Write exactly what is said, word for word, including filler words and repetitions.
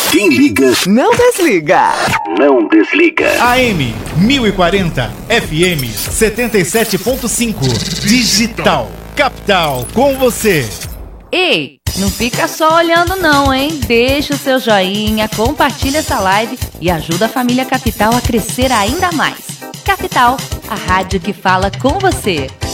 Quem liga, não desliga. Não desliga. A M mil e quarenta, F M setenta e sete ponto cinco. Digital. Capital, com você. Ei, não fica só olhando não, hein? Deixa o seu joinha, compartilha essa live e ajuda a família Capital a crescer ainda mais. Capital, a rádio que fala com você.